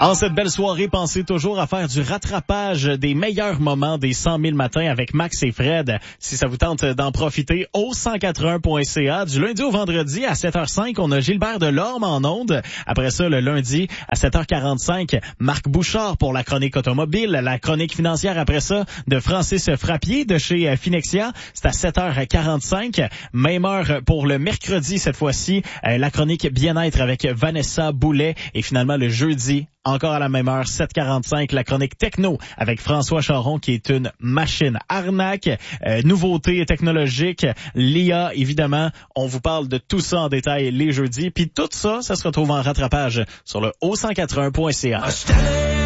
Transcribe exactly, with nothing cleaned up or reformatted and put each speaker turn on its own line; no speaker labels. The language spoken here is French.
En cette belle soirée, pensez toujours à faire du rattrapage des meilleurs moments des cent mille matins avec Max et Fred. Si ça vous tente d'en profiter, au cent quatre-un point c a. Du lundi au vendredi à sept heures cinq, on a Gilbert Delorme en ondes. Après ça, le lundi à sept heures quarante-cinq, Marc Bouchard pour la chronique automobile. La chronique financière après ça de Francis Frappier de chez Finexia. C'est à sept heures quarante-cinq. Même heure pour le mercredi cette fois-ci. La chronique bien-être avec Vanessa Boulet. Et finalement, le jeudi, encore à la même heure, sept heures quarante-cinq, la chronique techno avec François Charon qui est une machine arnaque, euh, nouveautés technologiques, l'I A évidemment. On vous parle de tout ça en détail les jeudis. Puis tout ça, ça se retrouve en rattrapage sur le o cent quatre-un point c a.